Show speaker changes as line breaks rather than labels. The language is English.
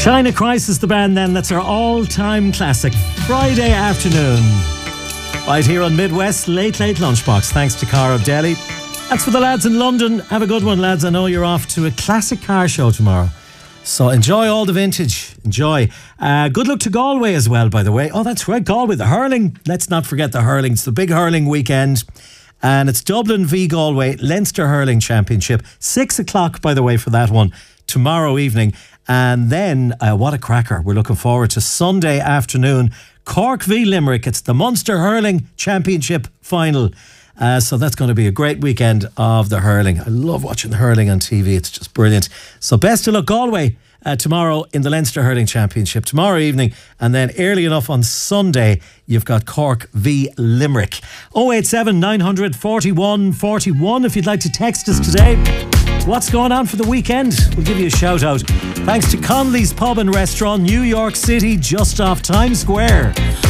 China Crisis, the band then. That's our all-time classic. Friday afternoon. Right here on Midwest, Late Lunchbox. Thanks to Car of Delhi. That's for the lads in London. Have a good one, lads. I know you're off to a classic car show tomorrow. So enjoy all the vintage. Enjoy. Good luck to Galway as well, by the way. Oh, that's right, Galway. The hurling. Let's not forget the hurling. It's the big hurling weekend. And it's Dublin v Galway, Leinster Hurling Championship. 6 o'clock, by the way, for that one. Tomorrow evening. And then, what a cracker. We're looking forward to Sunday afternoon. Cork v Limerick. It's the Munster Hurling Championship final. So that's going to be a great weekend of the hurling. I love watching the hurling on TV. It's just brilliant. So best of luck, Galway, tomorrow in the Leinster Hurling Championship. Tomorrow evening. And then early enough on Sunday, you've got Cork v Limerick. 087 900 41 41 if you'd like to text us today. What's going on for the weekend? We'll give you a shout out. Thanks to Conley's Pub and Restaurant, New York City, just off Times Square.